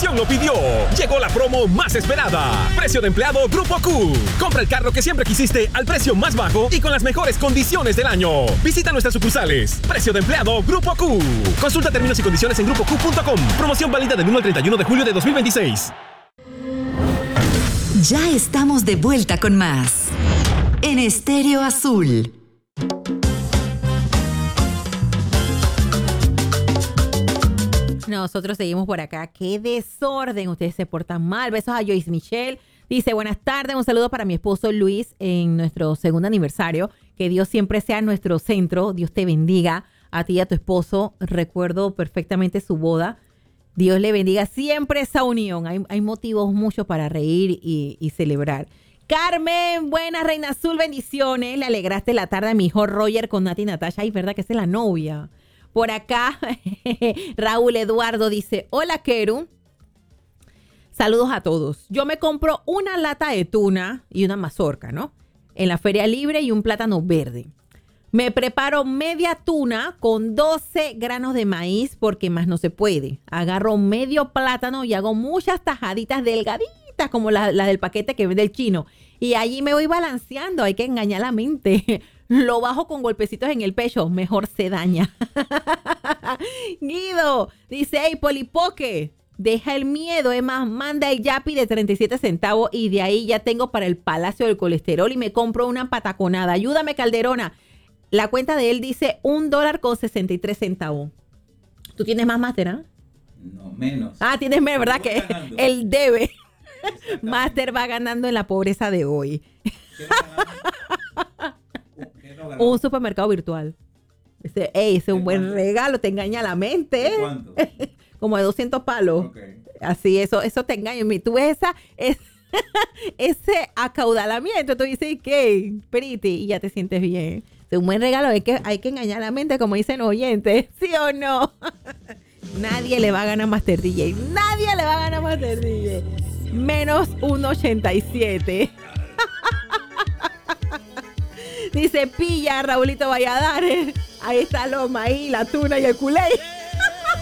nación lo pidió. Llegó la promo más esperada. Precio de empleado Grupo Q. Compra el carro que siempre quisiste al precio más bajo y con las mejores condiciones del año. Visita nuestras sucursales. Precio de empleado Grupo Q. Consulta términos y condiciones en grupoq.com. Promoción válida del 1 al 31 de julio de 2026. Ya estamos de vuelta con más en Estéreo Azul. Nosotros seguimos por acá. ¡Qué desorden! Ustedes se portan mal. Besos a Joyce Michelle. Dice, buenas tardes. Un saludo para mi esposo Luis en nuestro segundo aniversario. Que Dios siempre sea nuestro centro. Dios te bendiga a ti y a tu esposo. Recuerdo perfectamente su boda. Dios le bendiga siempre esa unión. Hay motivos muchos para reír y celebrar. Carmen, buena Reina Azul, bendiciones. Le alegraste la tarde a mi hijo Roger con Nati y Natasha. Ay, verdad que esa es la novia. Por acá, Raúl Eduardo dice, hola, Keru. Saludos a todos. Yo me compro una lata de tuna y una mazorca, ¿no? En la Feria Libre y un plátano verde. Me preparo media tuna con 12 granos de maíz porque más no se puede. Agarro medio plátano y hago muchas tajaditas delgaditas como las del paquete que vende el chino. Y allí me voy balanceando. Hay que engañar la mente. Lo bajo con golpecitos en el pecho. Mejor se daña. Guido dice, hey, Polipoque, deja el miedo. Es más, manda el yapi de 37 centavos y de ahí ya tengo para el Palacio del Colesterol y me compro una pataconada. Ayúdame, Calderona. La cuenta de él dice $1.63. ¿Tú tienes más, Master, ah? No, menos. Ah, tienes menos, ¿verdad? Que él debe. Master va ganando en la pobreza de hoy. Un supermercado virtual. Ese es un buen regalo, te engaña la mente. ¿De cuánto? Como de 200 palos. Okay. Así, eso te engaña. Tú ves ese acaudalamiento, tú dices, ¿qué? Pretty, y ya te sientes bien. Es un buen regalo, hay que engañar la mente, como dicen los oyentes, ¿sí o no? Nadie le va a ganar Master DJ. Nadie le va a ganar Master DJ. Menos 1.87. Dice, pilla, Raulito Valladares. Ahí está Loma, ahí, la tuna y el culé.